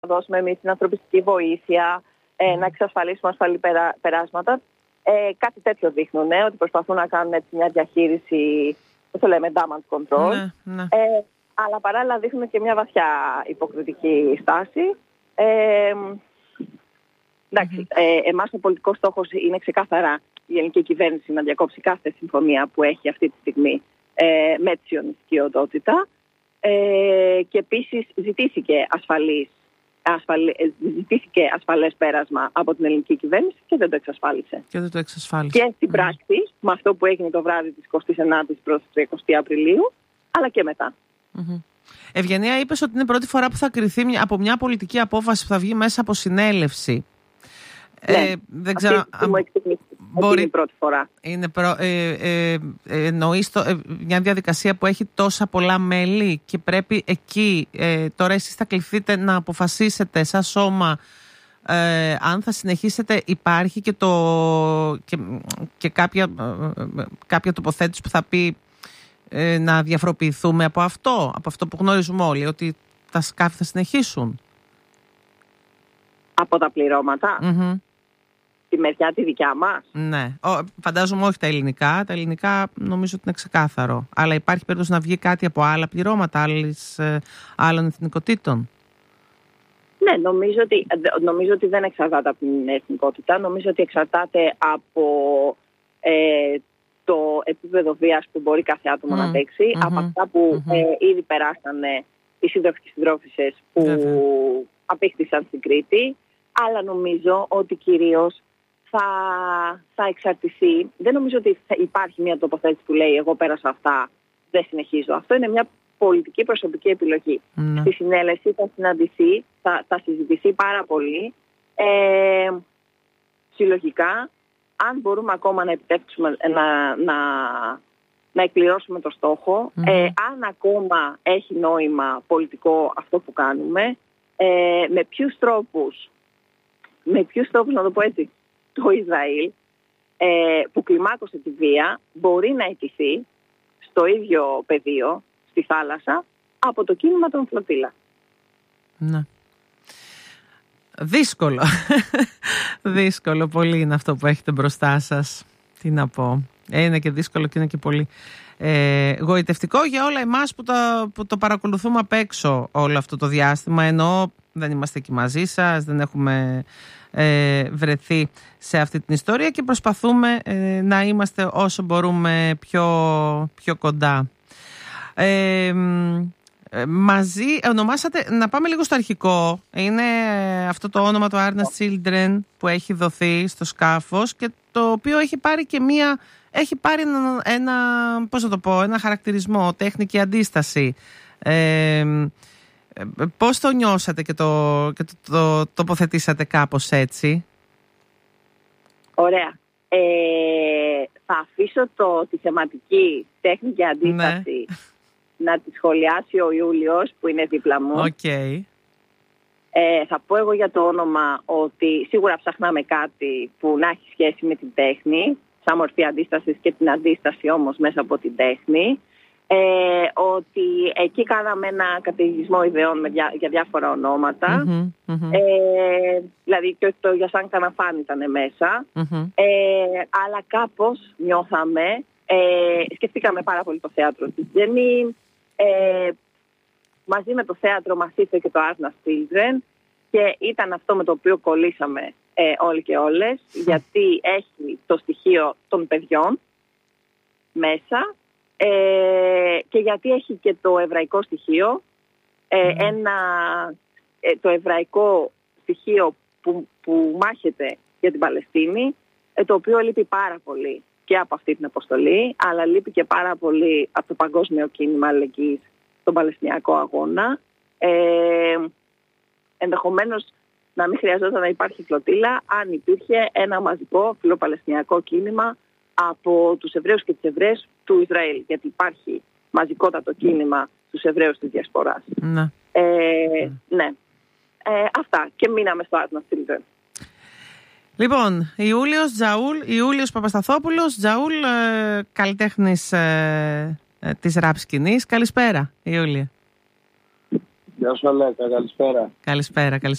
δώσουμε εμείς την ανθρωπιστική βοήθεια, να εξασφαλίσουμε ασφαλή περάσματα. Κάτι τέτοιο δείχνουν, ότι προσπαθούν να κάνουν έτσι μια διαχείριση, πώς το λέμε, damage control. Ναι. Αλλά παράλληλα δείχνουν και μια βαθιά υποκριτική στάση. Εντάξει, εμάς ο πολιτικός στόχος είναι ξεκάθαρα η ελληνική κυβέρνηση να διακόψει κάθε συμφωνία που έχει αυτή τη στιγμή με τη σιωνιστική οντότητα. Και επίσης ζητήθηκε ασφαλές πέρασμα από την ελληνική κυβέρνηση και δεν το εξασφάλισε. Και στην πράξη, με αυτό που έγινε το βράδυ της 29ης προς 30 Απριλίου, αλλά και μετά. Ευγενία, είπες ότι είναι πρώτη φορά που θα κριθεί από μια πολιτική απόφαση που θα βγει μέσα από συνέλευση. Δεν ξέρω αν μπορεί. Είναι η πρώτη φορά. Εννοείς μια διαδικασία που έχει τόσα πολλά μέλη και πρέπει εκεί τώρα εσείς θα κληθείτε να αποφασίσετε σαν σώμα αν θα συνεχίσετε. Υπάρχει και κάποια τοποθέτηση που θα πει να διαφοροποιηθούμε από αυτό που γνωρίζουμε όλοι, ότι τα σκάφη θα συνεχίσουν. Από τα πληρώματα. Τη μεριά τη δικιά μας. Ναι. Φαντάζομαι όχι τα ελληνικά. Τα ελληνικά νομίζω ότι είναι ξεκάθαρο. Αλλά υπάρχει περίπτωση να βγει κάτι από άλλα πληρώματα άλλων εθνικοτήτων. Ναι, νομίζω ότι δεν εξαρτάται από την εθνικότητα. Νομίζω ότι εξαρτάται από το επίπεδο βίας που μπορεί κάθε άτομο να παίξει. Από αυτά που ήδη περάσανε οι σύντροφοι και συντρόφισσες που απήχθησαν στην Κρήτη. Αλλά νομίζω ότι κυρίως θα εξαρτηθεί. Δεν νομίζω ότι υπάρχει μια τοποθέτηση που λέει εγώ πέρασα αυτά, δεν συνεχίζω. Αυτό είναι μια πολιτική προσωπική επιλογή. Στη συνέλευση θα συζητηθεί πάρα πολύ συλλογικά αν μπορούμε ακόμα να επιτεύξουμε να εκπληρώσουμε το στόχο, αν ακόμα έχει νόημα πολιτικό αυτό που κάνουμε, με ποιους τρόπους, να το πω έτσι, το Ισραήλ που κλιμάκωσε τη βία μπορεί να αιτηθεί στο ίδιο πεδίο, στη θάλασσα, από το κίνημα των φλωτήλα. Ναι. Δύσκολο. Δύσκολο πολύ είναι αυτό που έχετε μπροστά σας. Τι να πω. Είναι και δύσκολο και είναι και πολύ γοητευτικό για όλα εμάς που το παρακολουθούμε απ' έξω όλο αυτό το διάστημα, ενώ δεν είμαστε εκεί μαζί σας, δεν έχουμε βρεθεί σε αυτή την ιστορία και προσπαθούμε να είμαστε όσο μπορούμε πιο κοντά. Μαζί ονομάσατε, να πάμε λίγο στο αρχικό, είναι αυτό το όνομα, το Arnas Children, που έχει δοθεί στο σκάφος και το οποίο έχει πάρει ένα πώς να το πω, ένα χαρακτηρισμό, τέχνη και αντίσταση. Πώς το νιώσατε και το τοποθετήσατε κάπως έτσι? Ωραία. Θα αφήσω τη θεματική τέχνη και αντίσταση να τη σχολιάσει ο Ιούλιος που είναι δίπλα μου. Θα πω εγώ για το όνομα ότι σίγουρα ψάχναμε κάτι που να έχει σχέση με την τέχνη, σαν μορφή αντίστασης και την αντίσταση όμως μέσα από την τέχνη. Ότι εκεί κάναμε ένα καταιγισμό ιδεών για διάφορα ονόματα. Δηλαδή και το Γιασάν Καναφάν ήταν μέσα. Αλλά κάπως νιώθαμε, σκεφτήκαμε πάρα πολύ το θέατρο της Τζέννη, μαζί με το θέατρο μας ήρθε και το Arnas Children και ήταν αυτό με το οποίο κολλήσαμε όλοι και όλες, γιατί έχει το στοιχείο των παιδιών μέσα και γιατί έχει και το εβραϊκό στοιχείο, το εβραϊκό στοιχείο που μάχεται για την Παλαιστίνη, το οποίο λείπει πάρα πολύ και από αυτή την αποστολή, αλλά λείπει και πάρα πολύ από το παγκόσμιο κίνημα αλληλεγγύης στον Παλαιστινιακό αγώνα. Ενδεχομένως να μην χρειαζόταν να υπάρχει φλωτήλα αν υπήρχε ένα μαζικό φιλοπαλαιστινιακό κίνημα από τους Εβραίους και τις Εβραίες του Ισραήλ, γιατί υπάρχει μαζικότατο κίνημα στους Εβραίους της Διασποράς. Ναι. Αυτά και μείναμε στο Arnas Children. Λοιπόν, Ιούλιος Παπασταθόπουλος, Τζαούλ, καλλιτέχνης της ραπ σκηνής. Καλησπέρα, Ιούλια. Γεια σου Αλέκα, καλησπέρα. Καλησπέρα.